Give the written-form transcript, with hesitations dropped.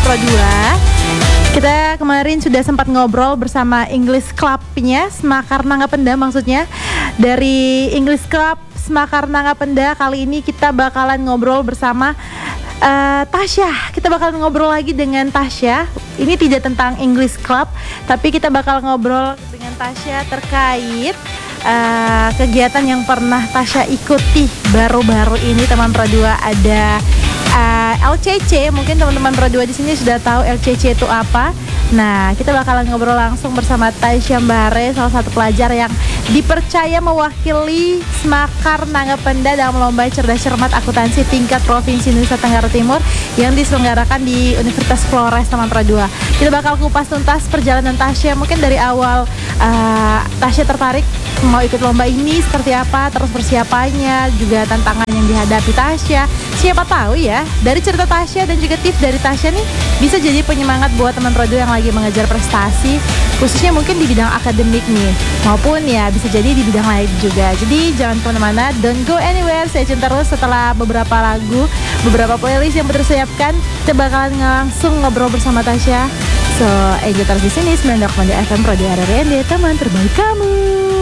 Pro 2. Kita kemarin sudah sempat ngobrol bersama English Club-nya Semakar Nanggapenda, maksudnya dari English Club Semakar Nanggapenda. Kali ini kita bakalan ngobrol bersama Tasya. Kita bakal ngobrol lagi dengan Tasya. Ini tidak tentang English Club, tapi kita bakal ngobrol dengan Tasya terkait kegiatan yang pernah Tasya ikuti baru-baru ini, teman Pro 2. Ada LCC, mungkin teman-teman Pro 2 di sini sudah tahu LCC itu apa. Nah, kita bakalan ngobrol langsung bersama Tasya Mbare, salah satu pelajar yang dipercaya mewakili Semakar Nanggapenda dalam lomba cerdas cermat akuntansi tingkat provinsi Nusa Tenggara Timur yang diselenggarakan di Universitas Flores, teman Pro 2. Kita bakal kupas tuntas perjalanan Tasya, mungkin dari awal Tasya tertarik mau ikut lomba ini seperti apa, terus persiapannya, juga tantangan yang dihadapi Tasya. Siapa tahu ya, dari cerita Tasya dan juga tips dari Tasya nih bisa jadi penyemangat buat teman Pro 2 yang lagi mengejar prestasi, khususnya mungkin di bidang akademik nih, maupun ya bisa jadi di bidang lain juga. Jadi jangan kemana-mana, don't go anywhere, stay tune terus. Setelah beberapa lagu, beberapa playlist yang bersiapkan, kita bakalan langsung ngobrol bersama Tasya. So, enjoy terus di sini 92.2 FM Pro 2 RRND, teman terbaik kamu.